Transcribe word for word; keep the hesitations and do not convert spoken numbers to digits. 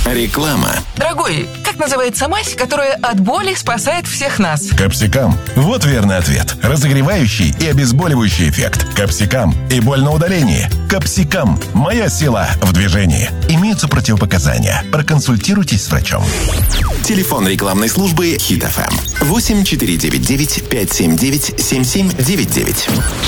Реклама. Дорогой, как называется мазь, которая от боли спасает всех нас? Капсикам. Вот верный ответ. Разогревающий и обезболивающий эффект. Капсикам. И боль на удалении. Капсикам. Моя сила в движении. Имеются противопоказания. Проконсультируйтесь с врачом. Телефон рекламной службы Хит эф эм. восемь четыре девять девять пять семь девять семь семь девять девять.